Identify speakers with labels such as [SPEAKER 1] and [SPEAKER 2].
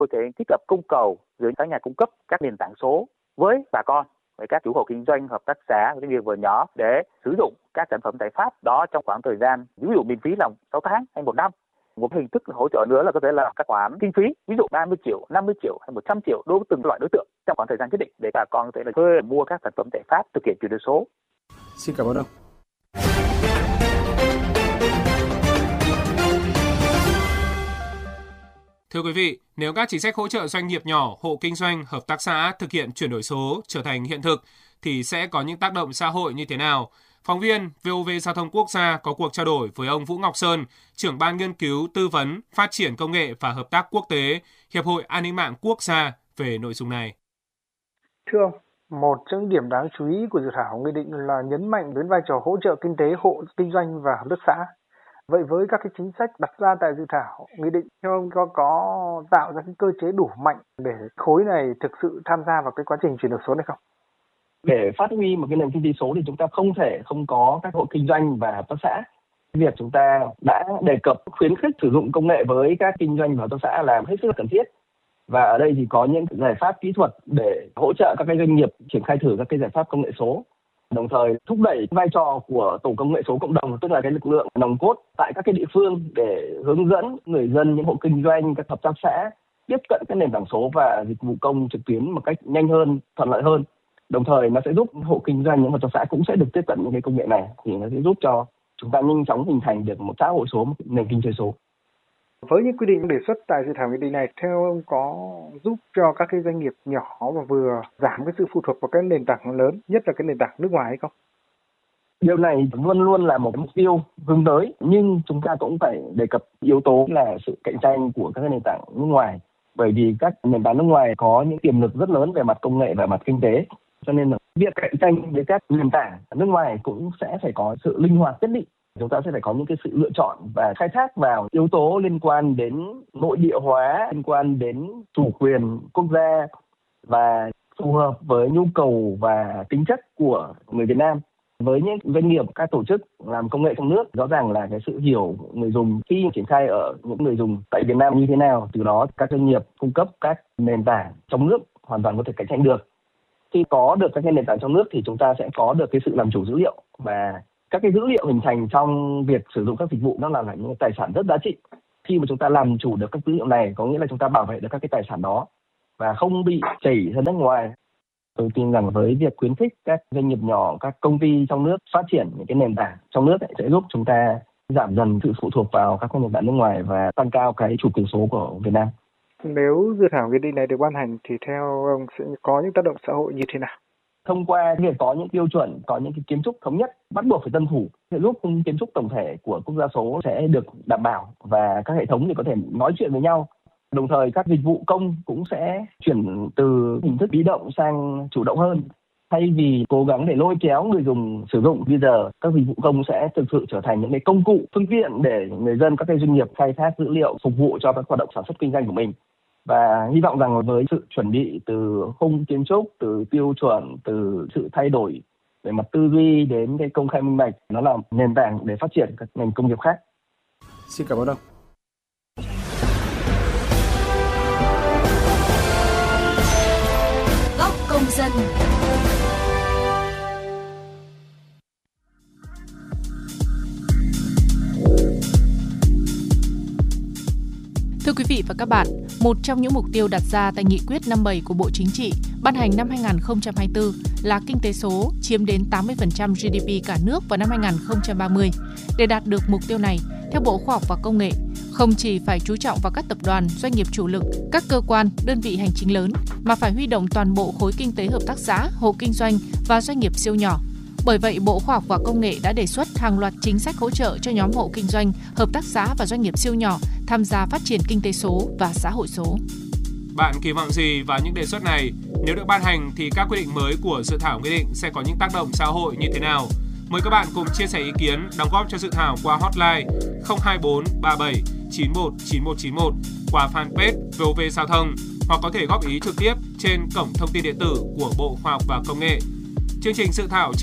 [SPEAKER 1] Cái thiết lập cung cầu giữa các nhà cung cấp các nền tảng số với bà con, với các chủ hộ kinh doanh, hợp tác xã, doanh nghiệp vừa nhỏ để sử dụng các sản phẩm giải pháp đó trong khoảng thời gian ví dụ miễn phí là 6 tháng hay 1 năm. Một hình thức hỗ trợ nữa là có thể là các khoản kinh phí, ví dụ 30 triệu, 50 triệu hay 100 triệu đối với từng loại đối tượng trong khoảng thời gian nhất định để bà con có thể là thuê mua các sản phẩm giải pháp thực hiện chuyển đổi số.
[SPEAKER 2] Xin cảm ơn ông.
[SPEAKER 3] Thưa quý vị, nếu các chính sách hỗ trợ doanh nghiệp nhỏ, hộ kinh doanh, hợp tác xã thực hiện chuyển đổi số trở thành hiện thực thì sẽ có những tác động xã hội như thế nào? Phóng viên VOV Giao thông Quốc gia có cuộc trao đổi với ông Vũ Ngọc Sơn, trưởng ban nghiên cứu, tư vấn, phát triển công nghệ và hợp tác quốc tế, Hiệp hội An ninh mạng quốc gia về nội dung này.
[SPEAKER 4] Thưa ông, một trong những điểm đáng chú ý của dự thảo nghị định là nhấn mạnh đến vai trò hỗ trợ kinh tế hộ kinh doanh và hợp tác xã. Vậy với các cái chính sách đặt ra tại dự thảo nghị định, theo ông có tạo ra cái cơ chế đủ mạnh để khối này thực sự tham gia vào cái quá trình chuyển đổi số này không?
[SPEAKER 5] Để phát huy một cái nền kinh tế số thì chúng ta không thể không có các hộ kinh doanh và hợp tác xã. Việc chúng ta đã đề cập khuyến khích sử dụng công nghệ với các kinh doanh và hợp tác xã là hết sức là cần thiết. Và ở đây thì có những giải pháp kỹ thuật để hỗ trợ các cái doanh nghiệp triển khai thử các cái giải pháp công nghệ số. Đồng thời thúc đẩy vai trò của tổ công nghệ số cộng đồng, tức là cái lực lượng nòng cốt tại các cái địa phương để hướng dẫn người dân, những hộ kinh doanh, các hợp tác xã tiếp cận các nền tảng số và dịch vụ công trực tuyến một cách nhanh hơn, thuận lợi hơn. Đồng thời nó sẽ giúp hộ kinh doanh, những hợp tác xã cũng sẽ được tiếp cận những cái công nghệ này, thì nó sẽ giúp cho chúng ta nhanh chóng hình thành được một xã hội số, một nền kinh tế số.
[SPEAKER 4] Với những quy định đề xuất tại dự thảo nghị định này, theo ông có giúp cho các cái doanh nghiệp nhỏ và vừa giảm cái sự phụ thuộc vào các nền tảng lớn, nhất là cái nền tảng nước ngoài hay không?
[SPEAKER 5] Điều này luôn luôn là một mục tiêu hướng tới, nhưng chúng ta cũng phải đề cập yếu tố là sự cạnh tranh của các nền tảng nước ngoài. Bởi vì các nền tảng nước ngoài có những tiềm lực rất lớn về mặt công nghệ và mặt kinh tế. Cho nên là việc cạnh tranh với các nền tảng nước ngoài cũng sẽ phải có sự linh hoạt nhất định. Chúng ta sẽ phải có những cái sự lựa chọn và khai thác vào yếu tố liên quan đến nội địa hóa, liên quan đến chủ quyền quốc gia và phù hợp với nhu cầu và tính chất của người Việt Nam. Với những doanh nghiệp, các tổ chức làm công nghệ trong nước, rõ ràng là cái sự hiểu người dùng khi triển khai ở những người dùng tại Việt Nam như thế nào, từ đó các doanh nghiệp cung cấp các nền tảng trong nước hoàn toàn có thể cạnh tranh được. Khi có được các nền tảng trong nước thì chúng ta sẽ có được cái sự làm chủ dữ liệu, và các cái dữ liệu hình thành trong việc sử dụng các dịch vụ nó là những tài sản rất giá trị. Khi mà chúng ta làm chủ được các dữ liệu này, có nghĩa là chúng ta bảo vệ được các cái tài sản đó và không bị chảy ra nước ngoài. Tôi tin rằng với việc khuyến khích các doanh nghiệp nhỏ, các công ty trong nước phát triển những cái nền tảng trong nước sẽ giúp chúng ta giảm dần sự phụ thuộc vào các nền tảng nước ngoài và tăng cao cái chủ quyền số của Việt Nam.
[SPEAKER 4] Nếu dự thảo nghị định này được ban hành thì theo ông sẽ có những tác động xã hội như thế nào?
[SPEAKER 5] Thông qua việc có những tiêu chuẩn, có những cái kiến trúc thống nhất bắt buộc phải tuân thủ, sẽ giúp kiến trúc tổng thể của quốc gia số sẽ được đảm bảo và các hệ thống thì có thể nói chuyện với nhau. Đồng thời các dịch vụ công cũng sẽ chuyển từ hình thức bị động sang chủ động hơn. Thay vì cố gắng để lôi kéo người dùng sử dụng, bây giờ các dịch vụ công sẽ thực sự trở thành những cái công cụ, phương tiện để người dân, các doanh nghiệp khai thác dữ liệu phục vụ cho các hoạt động sản xuất kinh doanh của mình. Và hy vọng rằng với sự chuẩn bị từ khung kiến trúc, từ tiêu chuẩn, từ sự thay đổi về mặt tư duy đến cái công khai minh bạch, nó là nền tảng để phát triển các ngành công nghiệp khác.
[SPEAKER 2] Xin cảm ơn ông.
[SPEAKER 6] Góc công dân.
[SPEAKER 7] Thưa quý vị và các bạn, một trong những mục tiêu đặt ra tại Nghị quyết 57 của Bộ Chính trị ban hành năm 2024 là kinh tế số chiếm đến 80% GDP cả nước vào năm 2030. Để đạt được mục tiêu này, theo Bộ Khoa học và Công nghệ, không chỉ phải chú trọng vào các tập đoàn, doanh nghiệp chủ lực, các cơ quan, đơn vị hành chính lớn, mà phải huy động toàn bộ khối kinh tế hợp tác xã, hộ kinh doanh và doanh nghiệp siêu nhỏ. Bởi vậy, Bộ Khoa học và Công nghệ đã đề xuất hàng loạt chính sách hỗ trợ cho nhóm hộ kinh doanh, hợp tác xã và doanh nghiệp siêu nhỏ tham gia phát triển kinh tế số và xã hội số.
[SPEAKER 3] Bạn kỳ vọng gì vào những đề xuất này? Nếu được ban hành thì các quy định mới của dự thảo nghị định sẽ có những tác động xã hội như thế nào? Mời các bạn cùng chia sẻ ý kiến, đóng góp cho dự thảo qua hotline 024 37 91 9191, qua fanpage VOV Giao thông, hoặc có thể góp ý trực tiếp trên cổng thông tin điện tử của Bộ Khoa học và Công nghệ. Chương trình dự thảo